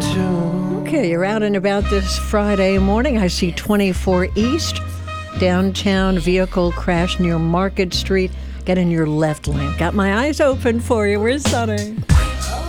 too. Okay, you're out and about this Friday morning. I see 24 East, downtown vehicle crash near Market Street. Get in your left lane. Got my eyes open for you. Where's Sunny?